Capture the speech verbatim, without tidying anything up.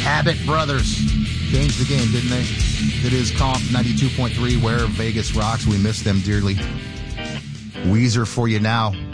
Habit Brothers changed the game, didn't they? It is Comp ninety-two point three, where Vegas rocks. We miss them dearly. Weezer for you now.